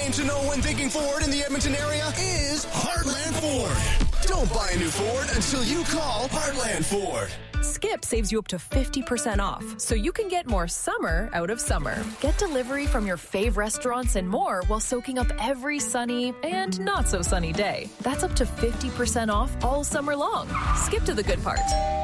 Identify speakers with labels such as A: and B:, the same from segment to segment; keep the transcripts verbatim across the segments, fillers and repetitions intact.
A: name to know when thinking Ford in the Edmonton area is Heartland Ford. Don't buy a new Ford until you call Heartland Ford.
B: Skip saves you up to fifty percent off, so you can get more summer out of summer. Get delivery from your fave restaurants and more while soaking up every sunny and not so sunny day. That's up to fifty percent off all summer long. Skip to the good part.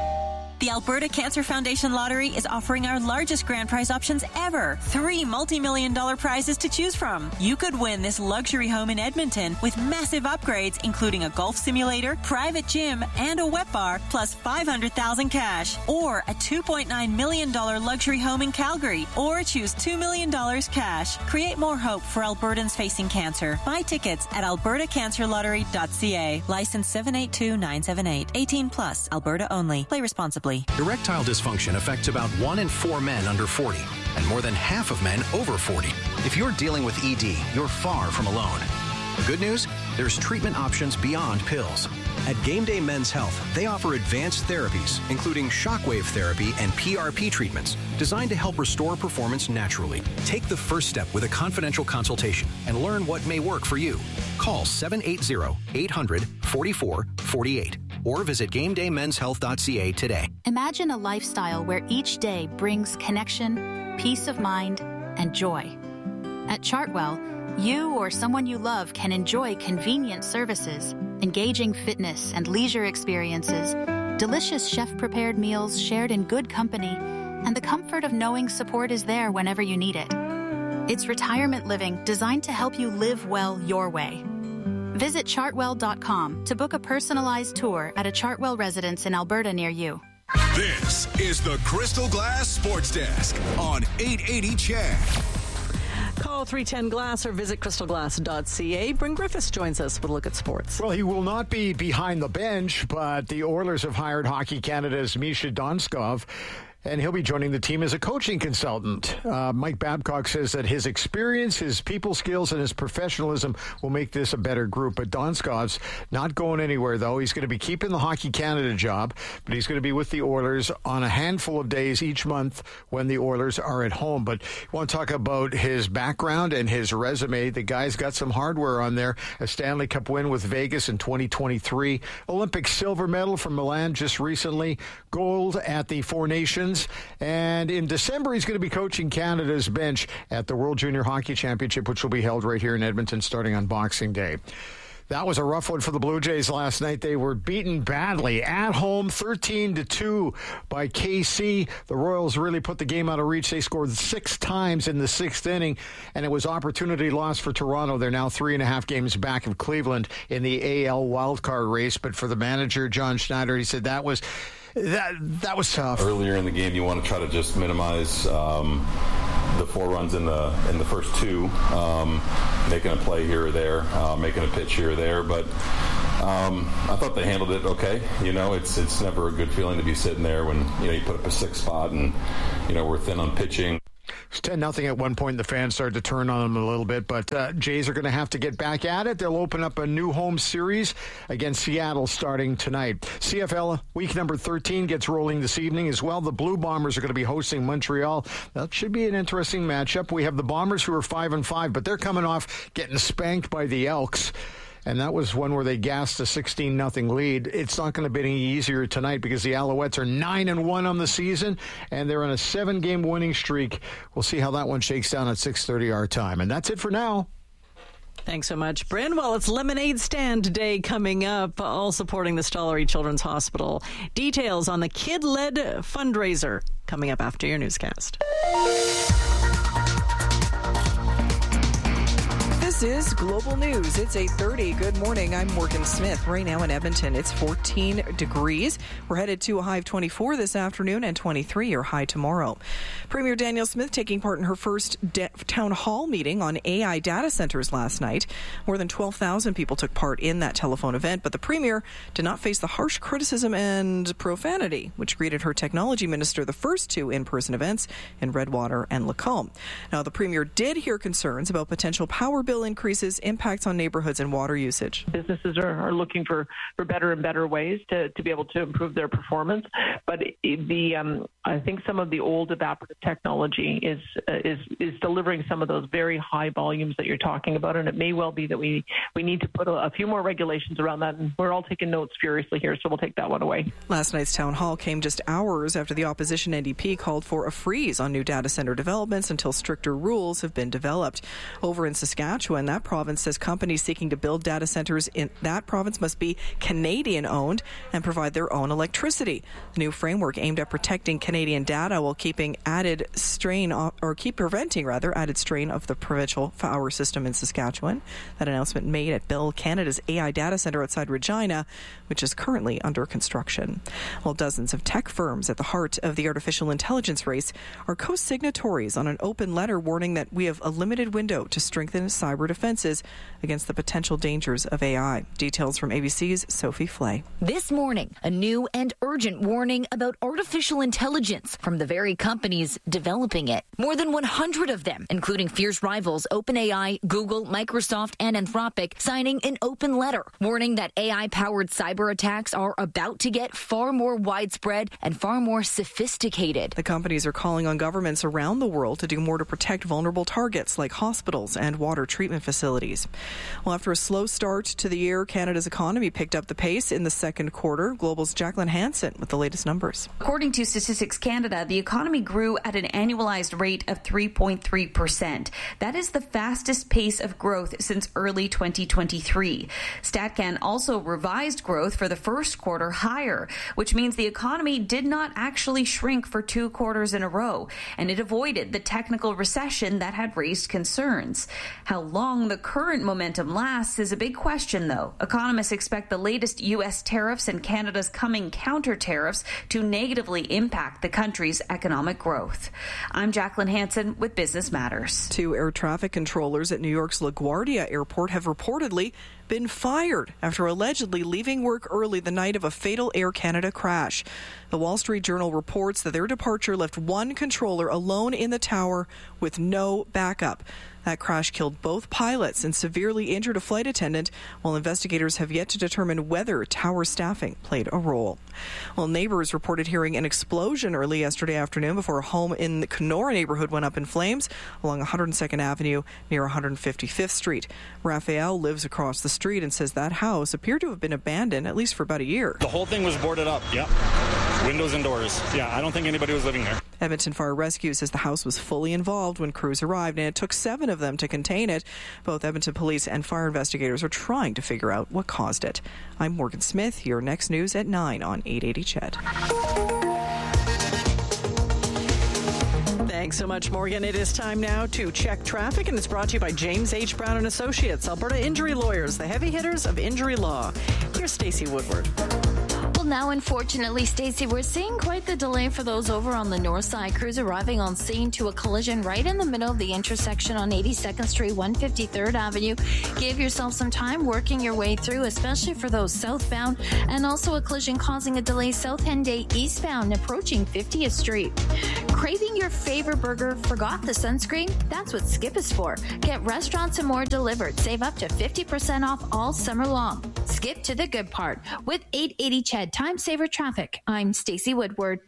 C: The Alberta Cancer Foundation Lottery is offering our largest grand prize options ever. Three multi-million dollar prizes to choose from. You could win this luxury home in Edmonton with massive upgrades, including a golf simulator, private gym, and a wet bar, plus five hundred thousand dollars cash. Or a two point nine million dollars luxury home in Calgary. Or choose two million dollars cash. Create more hope for Albertans facing cancer. Buy tickets at alberta cancer lottery dot c a. License seven eight two nine seven eight. eighteen plus. Alberta only. Play responsibly.
D: Erectile dysfunction affects about one in four men under forty and more than half of men over forty. If you're dealing with E D, you're far from alone. Good news? There's treatment options beyond pills. At Game Day Men's Health, they offer advanced therapies, including shockwave therapy and P R P treatments, designed to help restore performance naturally. Take the first step with a confidential consultation and learn what may work for you. Call seven eight zero, eight hundred, forty-four forty-eight or visit game day men's health dot c a today.
E: Imagine a lifestyle where each day brings connection, peace of mind, and joy. At Chartwell, you or someone you love can enjoy convenient services, engaging fitness and leisure experiences, delicious chef-prepared meals shared in good company, and the comfort of knowing support is there whenever you need it. It's retirement living designed to help you live well your way. Visit chartwell dot com to book a personalized tour at a Chartwell residence in Alberta near you.
A: This is the Crystal Glass Sports Desk on eight eighty C H E D.
F: Call three ten glass or visit crystal glass dot c a. Bryn Griffiths joins us with a look at sports.
G: Well, he will not be behind the bench, but the Oilers have hired Hockey Canada's Misha Donskov, and he'll be joining the team as a coaching consultant. Uh, Mike Babcock says that his experience, his people skills, and his professionalism will make this a better group. But Donskov's not going anywhere, though. He's going to be keeping the Hockey Canada job, but he's going to be with the Oilers on a handful of days each month when the Oilers are at home. But you want to talk about his background and his resume. The guy's got some hardware on there. A Stanley Cup win with Vegas in twenty twenty-three. Olympic silver medal from Milan just recently. Gold at the Four Nations. And in December, he's going to be coaching Canada's bench at the World Junior Hockey Championship, which will be held right here in Edmonton starting on Boxing Day. That was a rough one for the Blue Jays last night. They were beaten badly at home, thirteen to two by K C. The Royals really put the game out of reach. They scored six times in the sixth inning, and it was opportunity lost for Toronto. They're now three and a half games back of Cleveland in the A L wildcard race. But for the manager, John Schneider, he said that was that that was tough.
H: Earlier in the game, you want to try to just minimize um, the four runs in the in the first two, um, making a play here or there, uh, making a pitch here or there. But um, I thought they handled it okay. You know, it's it's never a good feeling to be sitting there when you know you put up a six spot and you know we're thin on pitching.
G: It's ten nothing at one point. The fans started to turn on them a little bit, but uh, Jays are going to have to get back at it. They'll open up a new home series against Seattle starting tonight. C F L week number thirteen gets rolling this evening as well. The Blue Bombers are going to be hosting Montreal. That should be an interesting matchup. We have the Bombers who are five and five, but they're coming off getting spanked by the Elks. And that was one where they gassed a sixteen nothing lead. It's not going to be any easier tonight because the Alouettes are nine and one on the season, and they're on a seven-game winning streak. We'll see how that one shakes down at six thirty our time. And that's it for now.
F: Thanks so much, Bryn. Well, it's Lemonade Stand Day coming up, all supporting the Stollery Children's Hospital. Details on the kid-led fundraiser coming up after your newscast.
I: This is Global News. It's eight thirty. Good morning. I'm Morgan Smith. Right now in Edmonton, it's fourteen degrees. We're headed to a high of twenty-four this afternoon and twenty-three or high tomorrow. Premier Danielle Smith taking part in her first de- town hall meeting on A I data centers last night. More than twelve thousand people took part in that telephone event, but the Premier did not face the harsh criticism and profanity, which greeted her technology minister the first two in-person events in Redwater and Lacombe. Now, the Premier did hear concerns about potential power billing increases, impacts on neighborhoods and water usage.
J: Businesses are, are looking for, for better and better ways to, to be able to improve their performance. But the um, I think some of the old evaporative technology is uh, is is delivering some of those very high volumes that you're talking about, and it may well be that we we need to put a, a few more regulations around that. And we're all taking notes furiously here, so we'll take that one away.
I: Last night's town hall came just hours after the opposition N D P called for a freeze on new data center developments until stricter rules have been developed. Over in Saskatchewan, that province says companies seeking to build data centers in that province must be Canadian-owned and provide their own electricity. The new framework aimed at protecting Canadian data while keeping added strain, or keep preventing rather, added strain of the provincial power system in Saskatchewan. That announcement made at Bell Canada's A I data center outside Regina, which is currently under construction. While dozens of tech firms at the heart of the artificial intelligence race are co-signatories on an open letter warning that we have a limited window to strengthen cyber defenses against the potential dangers of A I. Details from A B C's Sophie Flay.
K: This morning, a new and urgent warning about artificial intelligence from the very companies developing it. More than one hundred of them, including fierce rivals OpenAI, Google, Microsoft, and Anthropic, signing an open letter warning that A I-powered cyber attacks are about to get far more widespread and far more sophisticated.
I: The companies are calling on governments around the world to do more to protect vulnerable targets like hospitals and water treatment facilities. Well, after a slow start to the year, Canada's economy picked up the pace in the second quarter. Global's Jacqueline Hansen with the latest numbers.
L: According to Statistics Canada, the economy grew at an annualized rate of three point three percent. That is the fastest pace of growth since early twenty twenty-three. StatCan also revised growth for the first quarter higher, which means the economy did not actually shrink for two quarters in a row, and it avoided the technical recession that had raised concerns. How long the current momentum lasts is a big question, though. Economists expect the latest U S tariffs and Canada's coming counter tariffs to negatively impact the country's economic growth. I'm Jacqueline Hansen with Business Matters.
I: Two air traffic controllers at New York's LaGuardia Airport have reportedly been fired after allegedly leaving work early the night of a fatal Air Canada crash. The Wall Street Journal reports that their departure left one controller alone in the tower with no backup. That crash killed both pilots and severely injured a flight attendant, while investigators have yet to determine whether tower staffing played a role. Well, neighbors reported hearing an explosion early yesterday afternoon before a home in the Kenora neighborhood went up in flames along one hundred second Avenue near one hundred fifty-fifth Street. Raphael lives across the street and says that house appeared to have been abandoned at least for about a year.
M: The whole thing was boarded up, yep. Windows and doors. Yeah, I don't think anybody was living there.
I: Edmonton Fire Rescue says the house was fully involved when crews arrived, and it took seven of them to contain it. Both Edmonton police and fire investigators are trying to figure out what caused it. I'm Morgan Smith. Your next news at nine on eight eighty C H E D.
F: Thanks so much, Morgan. It is time now to check traffic, and it's brought to you by James H. Brown and Associates, Alberta Injury Lawyers, the heavy hitters of injury law. Here's Stacey Woodward.
N: Well, now, unfortunately, Stacey, we're seeing quite the delay for those over on the north side. Crews arriving on scene to a collision right in the middle of the intersection on eighty-second Street, one hundred fifty-third Avenue. Give yourself some time working your way through, especially for those southbound, and also a collision causing a delay South Henday eastbound approaching fiftieth Street. Craving your favorite burger? Forgot the sunscreen? That's what Skip is for. Get restaurants and more delivered. Save up to fifty percent off all summer long. Skip to the good part with eight eighty C H E D Time Saver Traffic. I'm Stacey Woodward.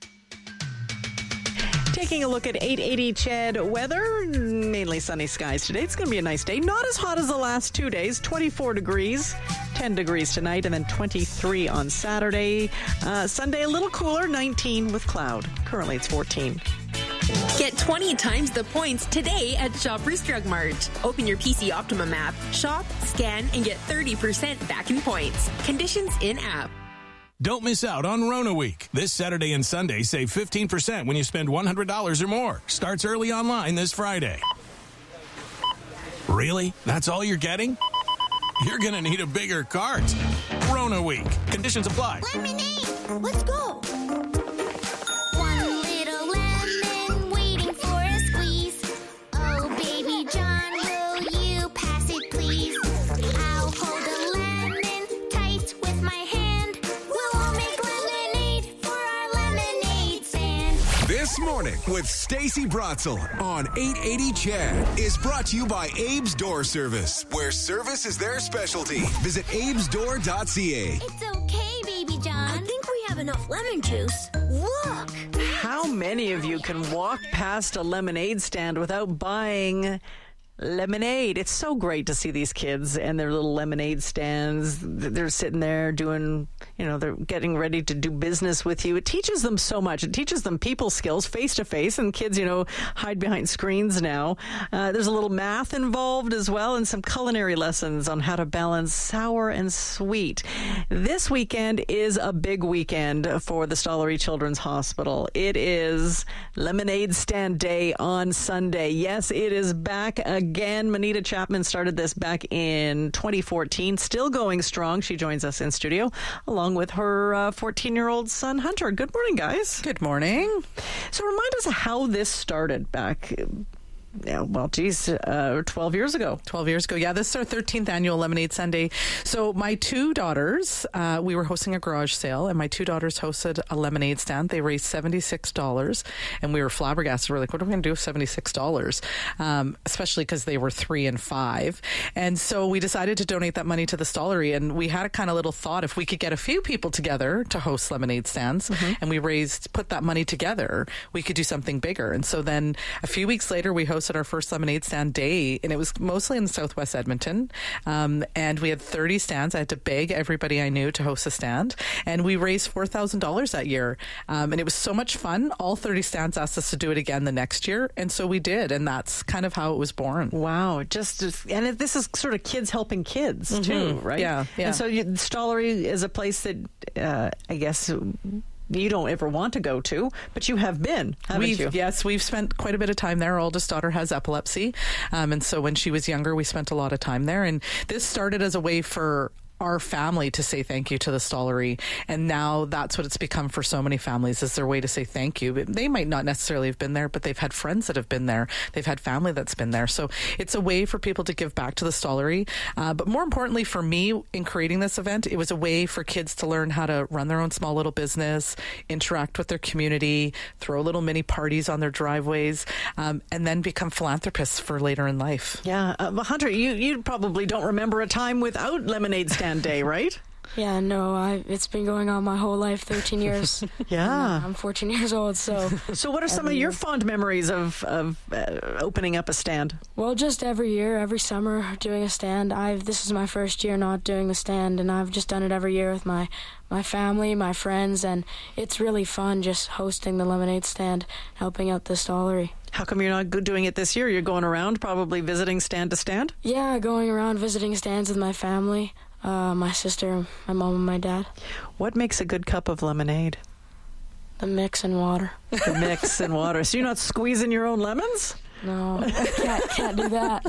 F: Taking a look at eight eighty C H E D weather, mainly sunny skies today. It's going to be a nice day. Not as hot as the last two days, twenty-four degrees, ten degrees tonight, and then twenty-three on Saturday. Uh, Sunday, a little cooler, nineteen with cloud. Currently, it's fourteen.
O: Get twenty times the points today at Shoppers Drug Mart. Open your P C Optimum app, shop, scan, and get thirty percent back in points. Conditions in-app.
P: Don't miss out on Rona Week. This Saturday and Sunday, save fifteen percent when you spend one hundred dollars or more. Starts early online this Friday. Really? That's all you're getting? You're going to need a bigger cart. Rona Week. Conditions apply.
Q: Lemonade. Let's go. One little lemon waiting for a squeeze. Oh, baby John, will you pass it, please? I'll hold a lemon tight with my hand. We'll all make lemonade for our lemonade stand.
R: This morning Morning with Stacey Bratzel on eight eighty C H E D is brought to you by Abe's Door Service, where service is their specialty. Visit abes door dot c a.
Q: It's okay, Baby John. I think we have enough lemon juice. Look!
F: How many of you can walk past a lemonade stand without buying lemonade? It's so great to see these kids and their little lemonade stands. They're sitting there doing, you know, they're getting ready to do business with you. It teaches them so much. It teaches them people skills face to face, and kids, you know, hide behind screens now. Uh, there's a little math involved as well, and some culinary lessons on how to balance sour and sweet. This weekend is a big weekend for the Stollery Children's Hospital. It is Lemonade Stand Day on Sunday. Yes, it is back again. Again, Manita Chapman started this back in twenty fourteen, still going strong. She joins us in studio along with her uh, fourteen-year-old son, Hunter. Good morning, guys.
S: Good morning.
F: So remind us how this started back, yeah, well, geez, uh, twelve years ago.
S: twelve years ago. Yeah, this is our thirteenth annual Lemonade Sunday. So my two daughters, uh, we were hosting a garage sale, and my two daughters hosted a lemonade stand. They raised seventy-six dollars, and we were flabbergasted. We're like, what are we going to do with seventy-six dollars? Um, especially because they were three and five. And so we decided to donate that money to the Stollery, and we had a kind of little thought if we could get a few people together to host lemonade stands, mm-hmm. and we raised, put that money together, we could do something bigger. And so then a few weeks later, we hosted our first lemonade stand day, and it was mostly in Southwest Edmonton, um, and we had thirty stands. I had to beg everybody I knew to host a stand, and we raised four thousand dollars that year, um, and it was so much fun. All thirty stands asked us to do it again the next year, and so we did, and that's kind of how it was born.
F: Wow. Just, and it, this is sort of kids helping kids, mm-hmm. too, right?
S: Yeah, yeah.
F: And so you, Stollery is a place that, uh, I guess, you don't ever want to go to, but you have been, haven't
S: we've,
F: you?
S: Yes, we've spent quite a bit of time there. Our oldest daughter has epilepsy, um, and so when she was younger, we spent a lot of time there. And this started as a way for our family to say thank you to the Stollery, and now that's what it's become for so many families, is their way to say thank you. They might not necessarily have been there, but they've had friends that have been there. They've had family that's been there. So it's a way for people to give back to the Stollery. Uh, but more importantly for me, in creating this event, it was a way for kids to learn how to run their own small little business, interact with their community, throw little mini parties on their driveways, um, and then become philanthropists for later in life.
F: Yeah. Uh, well, Hunter, you, you probably don't remember a time without lemonade stand day, right?
T: Yeah, no, I, it's been going on my whole life, thirteen years.
F: Yeah.
T: I'm, I'm fourteen years old, so...
F: So what are some of your fond memories of, of uh, opening up a stand?
T: Well, just every year, every summer, doing a stand. I've This is my first year not doing the stand, and I've just done it every year with my, my family, my friends, and it's really fun just hosting the lemonade stand, helping out the Stollery.
F: How come you're not doing it this year? You're going around probably visiting stand to stand?
T: Yeah, going around visiting stands with my family. Uh, my sister, my mom, and my dad.
F: What makes a good cup of lemonade?
T: The mix and water.
F: The mix and water. So you're not squeezing your own lemons?
T: No, can't, can't do that.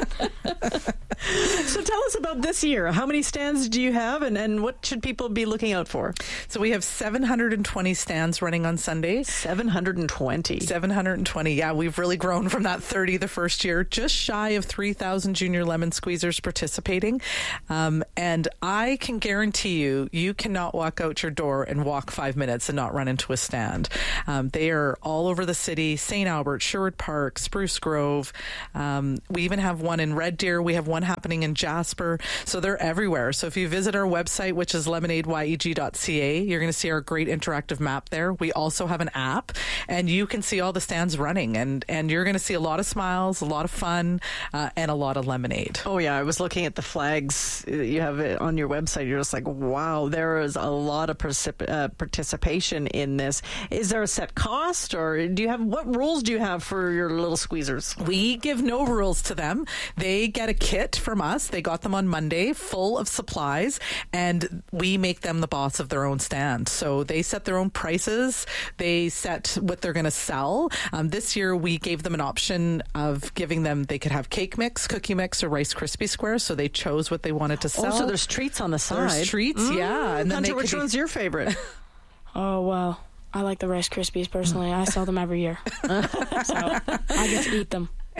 F: So tell us about this year. How many stands do you have, and, and what should people be looking out for?
S: So we have seven hundred twenty stands running on Sunday.
F: seven hundred twenty.
S: seven hundred twenty. Yeah, we've really grown from that thirty the first year. Just shy of three thousand junior lemon squeezers participating. Um, and I can guarantee you, you cannot walk out your door and walk five minutes and not run into a stand. Um, they are all over the city, Saint Albert, Sherwood Park, Spruce Grove. Um, we even have one in Red Deer. We have one happening in Jasper. So they're everywhere. So if you visit our website, which is lemonade y e g dot c a, you're going to see our great interactive map there. We also have an app, and you can see all the stands running, and, and you're going to see a lot of smiles, a lot of fun, uh, and a lot of lemonade.
F: Oh, yeah. I was looking at the flags you have it on your website. You're just like, wow, there is a lot of particip- uh, participation in this. Is there a set cost, or do you have, what rules do you have for your little squeezers?
S: We give no rules to them. They get a kit from us. They got them on Monday, full of supplies, and we make them the boss of their own stand. So they set their own prices. They set what they're going to sell. Um, this year, we gave them an option of giving them, they could have cake mix, cookie mix, or Rice Krispie squares. So they chose what they wanted to sell.
F: Oh, so there's treats on the side.
S: There's treats,
F: mm,
S: yeah.
F: And then Hunter, which one's be- your favorite?
T: Oh, well, I like the Rice Krispies personally. I sell them every year. So I get to eat them.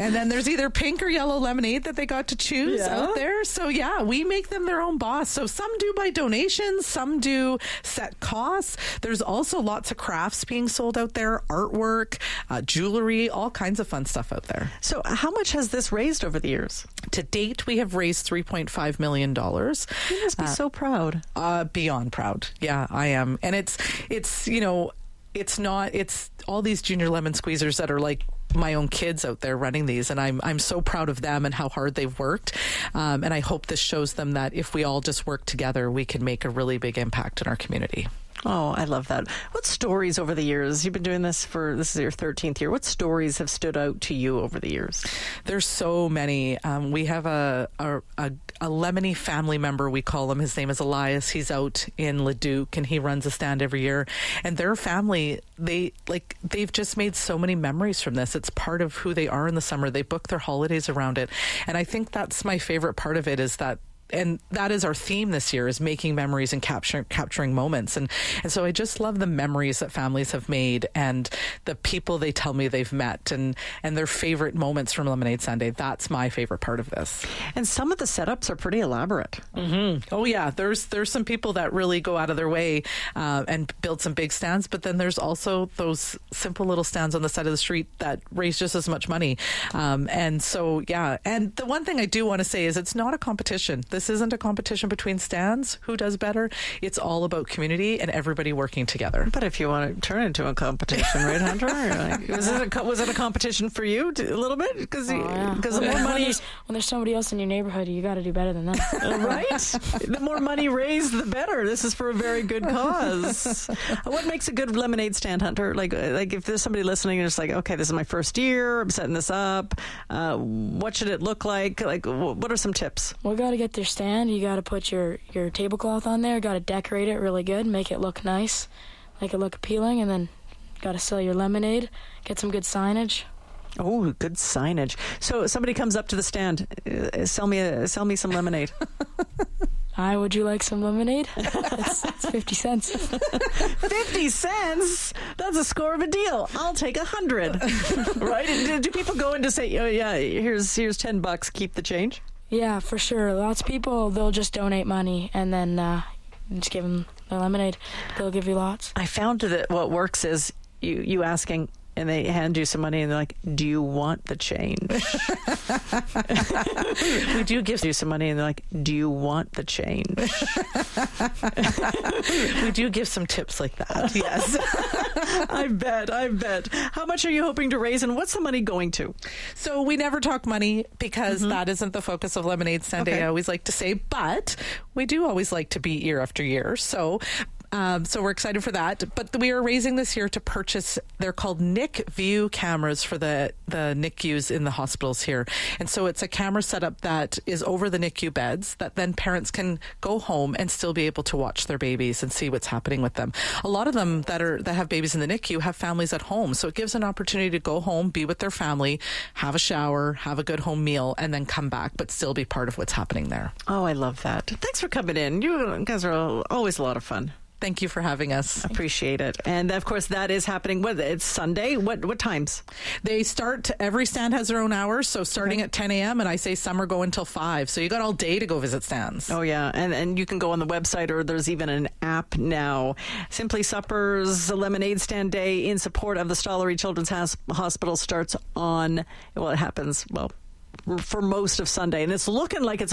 S: And then there's either pink or yellow lemonade that they got to choose
F: Yeah.
S: out there. So yeah, we make them their own boss. So some do by donations, some do set costs. There's also lots of crafts being sold out there, artwork, uh, jewelry, all kinds of fun stuff out there.
F: So how much has this raised over the years?
S: To date, we have raised three point five million dollars.
F: You must be so proud.
S: Uh, beyond proud. Yeah, I am. And it's, it's, you know, it's not, it's all these junior lemon squeezers that are like my own kids out there running these, and I'm I'm so proud of them and how hard they've worked. Um, and I hope this shows them that if we all just work together, we can make a really big impact in our community.
F: Oh, I love that. What stories over the years? You've been doing this for, this is your thirteenth year. What stories have stood out to you over the years?
S: There's so many. Um, we have a, a, a, a Lemony family member, we call him. His name is Elias. He's out in Leduc, and he runs a stand every year. And their family, they like they've just made so many memories from this. It's part of who they are in the summer. They book their holidays around it. And I think that's my favorite part of it, is that, and that is our theme this year, is making memories and capturing capturing moments. And and so I just love the memories that families have made and the people they tell me they've met and, and their favorite moments from Lemonade Sunday. That's my favorite part of this.
F: And some of the setups are pretty elaborate.
S: Mm-hmm. Oh, yeah. There's there's some people that really go out of their way uh, and build some big stands. But then there's also those simple little stands on the side of the street that raise just as much money. Um, and so, yeah. And the one thing I do want to say is it's not a competition. This isn't a competition between stands. Who does better? It's all about community and everybody working together.
F: But if you want to turn it into a competition, right, Hunter? Like, was, it a, was it a competition for you a little bit? Because
T: Oh, yeah.
F: the
T: when,
F: more
T: when
F: money...
T: there's, when there's somebody else in your neighborhood, you got to do better than that.
F: Right? The more money raised, the better. This is for a very good cause. What makes a good lemonade stand, Hunter? Like, like if there's somebody listening and it's like, okay, this is my first year, I'm setting this up. Uh, what should it look like? Like, what are some tips?
T: Well, got to get their stand. You got to put your, your tablecloth on there. Got to decorate it really good, make it look nice, make it look appealing, and then got to sell your lemonade, get some good signage.
F: Oh, good signage. So somebody comes up to the stand, uh, sell me a, sell me some lemonade.
T: Hi, would you like some lemonade? it's, it's fifty cents.
F: fifty cents? That's a score of a deal. I'll take a hundred. Right? Do, do people go in to say, oh, yeah, here's here's ten bucks, keep the change?
T: Yeah, for sure. Lots of people, they'll just donate money and then uh, just give them the lemonade. They'll give you lots.
F: I found that what works is you, you asking, and they hand you some money, and they're like, do you want the change? We do give you some money, and they're like, do you want the change?
S: We do give some tips like that, yes.
F: I bet, I bet. How much are you hoping to raise, and what's the money going to?
S: So we never talk money because
F: Mm-hmm.
S: that isn't the focus of Lemonade Sunday,
F: Okay.
S: I always like to say, but we do always like to beat year after year. So Um, so we're excited for that. But we are raising this year to purchase, they're called N I C View cameras for the, the N I C Us in the hospitals here. And so it's a camera setup that is over the N I C U beds that then parents can go home and still be able to watch their babies and see what's happening with them. A lot of them that are that have babies in the N I C U have families at home. So it gives an opportunity to go home, be with their family, have a shower, have a good home meal, and then come back, but still be part of what's happening there.
F: Oh, I love that. Thanks for coming in. You guys are always a lot of fun.
S: Thank you for having us.
F: Appreciate it. And of course, that is happening. What, it's Sunday. What what times?
S: They start, every stand has their own hours. So starting
F: Okay.
S: at ten a.m. and I say some are going until five. So you got all day to go visit stands.
F: Oh, yeah. And and you can go on the website, or there's even an app now. Simply Suppers Lemonade Stand Day in support of the Stollery Children's Has- Hospital starts on, well, it happens, well, for most of Sunday. And it's looking like it's